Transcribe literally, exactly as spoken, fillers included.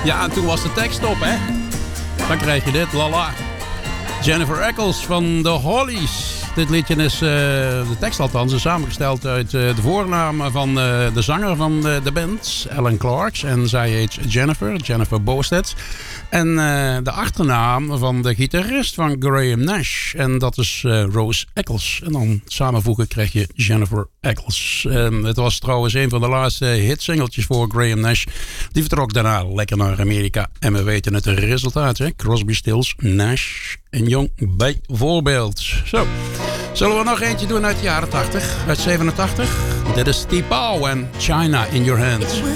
Ja, en toen was de tekst op, hè. Dan krijg je dit, lala. Jennifer Eccles van The Hollies. Dit liedje is, uh, de tekst althans, is samengesteld uit uh, de voornaam van uh, de zanger van uh, de band, Alan Clarks. En zij heet Jennifer, Jennifer Bowstead. En uh, de achternaam van de gitarist van Graham Nash. En dat is uh, Rose Eccles. En dan samenvoegen krijg je Jennifer Eccles. En het was trouwens een van de laatste hitsingeltjes voor Graham Nash. Die vertrok daarna lekker naar Amerika. En we weten het resultaat, hè? Crosby, Stills, Nash en Young bijvoorbeeld. Zo. Zullen we nog eentje doen uit de jaren tachtig? Uit zevenentachtig? Dit is Steve Howe en China in Your Hands.